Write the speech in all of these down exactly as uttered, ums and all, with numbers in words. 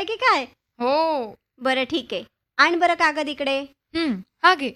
की काय? हो. बरं ठीक आहे. आण बरं कागद इकडे. हं, हा घे.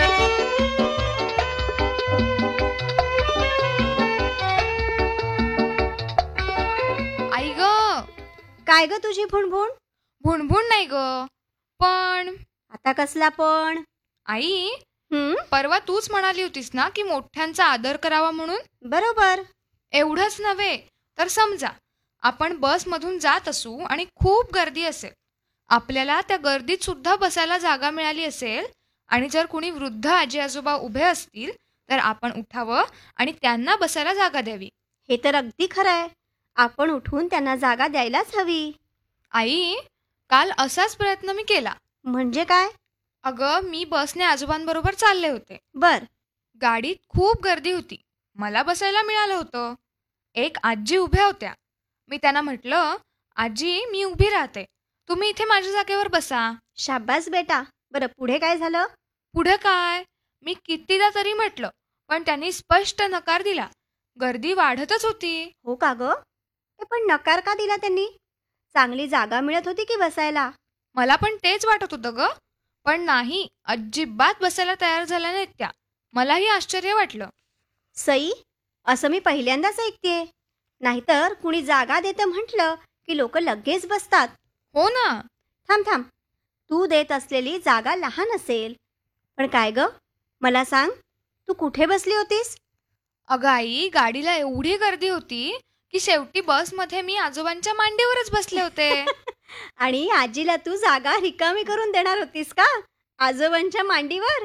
आई ग, काय ग तुझी भुणभुण? भुणभुण नाही ग, पण आता कसला पण? आई, हं, परवा तूच म्हणाली होतीस ना की मोठ्यांचा आदर करावा म्हणून. बरोबर. एवढंच नव्हे तर समजा आपण बसमधून जात असू आणि खूप गर्दी असेल, आपल्याला त्या गर्दीत सुद्धा बसायला जागा मिळाली असेल आणि जर कुणी वृद्ध आजी आजोबा उभे असतील तर आपण उठावं आणि त्यांना बसायला जागा द्यावी. हे तर अगदी खरं आहे. आपण उठून त्यांना जागा द्यायलाच हवी. आई, काल असाच प्रयत्न मी केला. म्हणजे काय? अगं, मी बसने आजोबांबरोबर चालले होते. बर. गाडीत खूप गर्दी होती. मला बसायला मिळालं होतं. एक आजी उभ्या होत्या. मी त्यांना म्हटलं, आजी, मी उभी राहते, तुम्ही इथे माझ्या जागेवर बसा. शाब्बास बेटा. बरं पुढे काय झालं? पुढे काय, मी कितीदा तरी म्हटलं, पण त्यांनी स्पष्ट नकार दिला. गर्दी वाढतच होती. हो का ग? ए, पण नकार का दिला त्यांनी? चांगली जागा मिळत होती की बसायला? मला पण तेच वाटत होतं ग, पण नाही, अजिबात बसायला तयार झाल्या नाहीत त्या. मलाही आश्चर्य वाटलं. सई, असं मी पहिल्यांदाच ऐकतेय. नाहीतर कुणी जागा देतं म्हटलं की लोक लगेच बसतात. हो ना. थांब थांब, तू देत असलेली जागा लहान असेल, पण काय ग, मला सांग, तू कुठे बसली होतीस? अगं आई, गाडीला एवढी गर्दी होती की शेवटी बसमध्ये मी आजोबांच्या मांडीवरच बसले होते. आणि आजीला तू जागा रिकामी करून देणार होतीस का आजोबांच्या मांडीवर?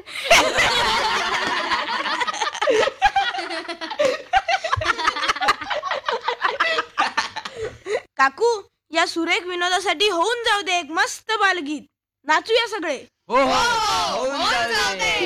काकू, या सुरेख विनोदासाठी होऊन जाऊ दे एक मस्त बालगीत. नाचूया सगळे. हो हो होऊन जाऊ